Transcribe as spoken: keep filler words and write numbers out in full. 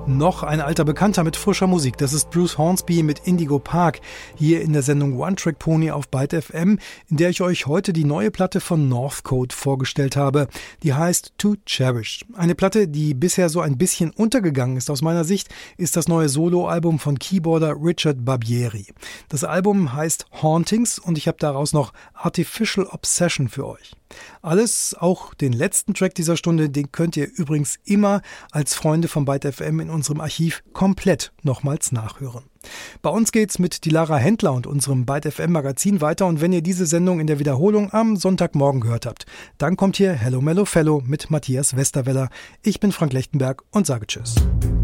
Noch ein alter Bekannter mit frischer Musik, das ist Bruce Hornsby mit Indigo Park, hier in der Sendung One Track Pony auf Byte F M, in der ich euch heute die neue Platte von Northcote vorgestellt habe. Die heißt To Cherish. Eine Platte, die bisher so ein bisschen untergegangen ist aus meiner Sicht, ist das neue Soloalbum von Keyboarder Richard Barbieri. Das Album heißt Hauntings und ich habe daraus noch Artificial Obsession für euch. Alles, auch den letzten Track dieser Stunde, den könnt ihr übrigens immer als Freunde von Byte F M in unserem Archiv komplett nochmals nachhören. Bei uns geht's mit Dilara Händler und unserem Byte F M Magazin weiter und wenn ihr diese Sendung in der Wiederholung am Sonntagmorgen gehört habt, dann kommt hier Hello Mellow Fellow mit Matthias Westerweller. Ich bin Frank Lechtenberg und sage Tschüss.